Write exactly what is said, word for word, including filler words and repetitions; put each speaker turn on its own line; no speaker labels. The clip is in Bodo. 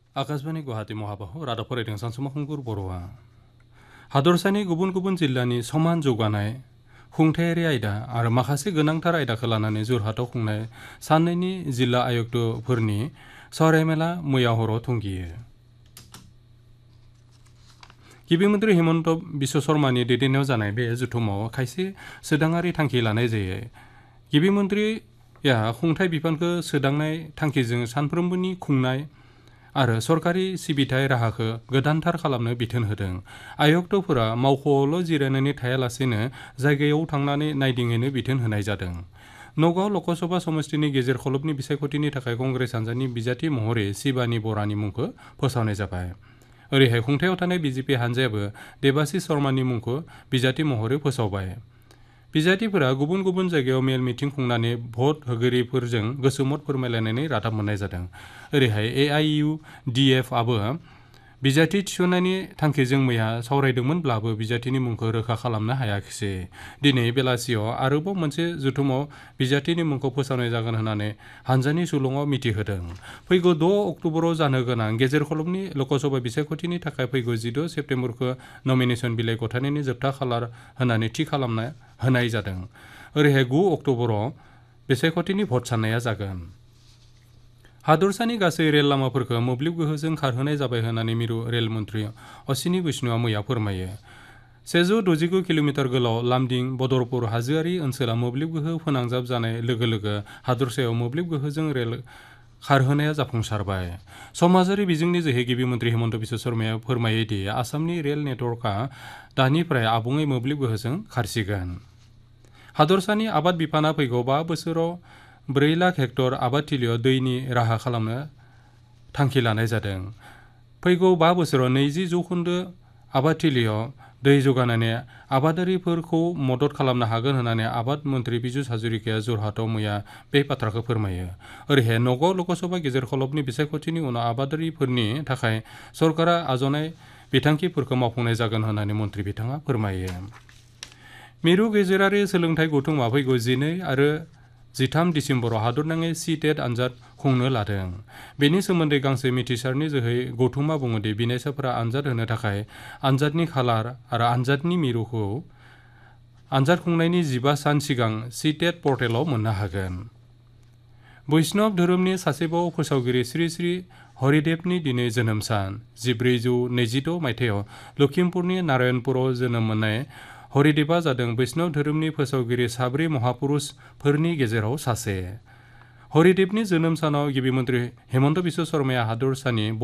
आकाशबाणी गुवाहाटी महाबाहु रादाब फरायदों सानसुमा खुंगुर बर'आ हादरसानि गुबुन गुबुन जिल्लानि समान जौगानाय खुंथायारि आयदा आरो माखासे गोनांथार आयदाखौ लानानै जरहाटआव खुंनाय साननैनि जिल्ला आयुक्तफोरनि सावरायमेला मैया हराव थुंगियो। गिबि मन्त्रि हेमन्त बिश्व शर्मानि दैदेननायाव जानाय बे जथुमाव खायसे सोदाङारि थांखि लानाय जायो। गिबि मन्त्रिया खुंथाय बिफानखौ सोदांनाय थांखिजों सानफ्रोमबोनि खुंनाय आरो सरकारि सिबिथाय राहाखौ गोदानथार खालामनो बिथोन होदों। आयुक्तफोरा मावख'आवल' जिरायनानै थायालासेनो जायगायाव थांनानै नायदिंहैनो बिथोन होनाय जादों। नगाव लकसभा समष्टिनि गेजेर खलबनि बिसायख'थिनि थाखाय कंग्रेस हान्जानि बिजाथि महरै शिबानी बरानि मुंखौ फोसावनाय जाबाय। ओरैहाय खुंथायाव थानाय बिजेपि हान्जायाबो देबाशिष शर्मानि मुंखौ बिजाथि महरै फोसावबाय। बिजाथिफोरा गुबुन गुबुन जायगायाव मेल मिथिं खुंनानै भट होगिरिफोरजों गोसोमत फोरमायलायनानै रादाब मोननाय जादों। ओरैहाय ए आइ इउ डि एफ आबो बिजाथि थिसननायनि थांखिजों मैया सावरायदोंमोनब्लाबो बिजाथिनि मुंखौ रोखा खालामनो हायाखिसै। दिनै बेलासियाव आरोबाव मोनसे जथुमाव बिजाथिनि मुंखौ फोसावनाय जागोन होननानै हान्जानि सुलुङाव मिथिहोदों। फैगौ द' अक्ट'बराव जानो गोनां गेजेर खलबनि लकसभा बिसायख'थिनि थाखाय फैगौ जिद' सेप्तेम्बरखौ नमिनेसन बिलाइ गथायनायनि जोबथा खालार होननानै थि खालामना होनाय जादों। ओरैहाय गु अक्ट'बराव बिसायख'थिनि भट साननाया जागोन। हादरसानि गासै रेल लामाफोरखौ मोब्लिब गोहोजों खारहोनाय जाबाय होननानै मिरु रेल मन्त्रि अश्विनी बैष्णुआ मैया फोरमायो। सेजौ द'जिगु किल'मिटार गोलाव लामदिं बदरपुर हाजोआरि ओनसोला मोब्लिब गोहो फोनांजाब जानाय लोगो लोगो हादरसायाव मोब्लिब गोहोजों रेल खारहोनाया जाफुंसारबाय। समाजारि बिजोंनि जोहै गिबि मन्त्रि हेमन्त बिश्व शर्माया फोरमायो दि आसामनि रेल नेटवर्कआ दानिफ्राय आबुङै मोब्लिब गोहोजों खारसिगोन। हादरसानि आबाद बिफाना फैगौ बा बोसोराव ब्रै लाख हेक्टर आबादथिलियाव दैनि राहा खालामनो थांखि लानाय जादों। फैगौ बा बोसोराव नैजि जौखोन्दो आबादथिलियाव दै जगायनानै आबादारिफोरखौ मदद खालामनो हागोन होननानै आबाद मन्त्रि पीयूष हाजरिकाया जरहाटआव मैया बे बाथ्राखौ फोरमायो। ओरैहाय नगाव लकसभा गेजेर खलबनि बिसायख'थिनि उनाव आबादारिफोरनि थाखाय सरकारा आजावनाय बिथांखिफोरखौ मावफुंनाय जागोन होननानै मन्त्रि बिथाङा फोरमायो। मिरु गेजेरारि सोलोंथाइ गौथुमा फैगौ जिनै आरो जिथाम दिसेम्बराव हादरनाङै सि टेट आनजाद खुंनो लादों। बेनि सोमोन्दै गांसे मिथिसारनि जोहै गौथुमा बुङोदि बिनायसाफोरा आनजाद होनो थाखाय आनजादनि खालार आरो आनजादनि मिरुखौ आनजाद खुंनायनि जिबा सान सिगां सि टेट पर्टेलाव मोननो हागोन। बैष्णव धोरोमनि सासेबाव फोसावगिरि श्री श्री हरिदेवनि दिनै जोनोम सान। जिब्रैजौ नैजिद' मायथाइयाव लखिमपुरनि नारायणपुराव जोनोम मोननाय हरिदेवा जादों बैष्णव धोरोमनि फोसावगिरि साब्रै महापुरुषफोरनि गेजेराव सासे। हरिदेवनि जोनोम सानाव गिबि मन्त्रि हेमन्त बिश्व शर्माया हादरसानि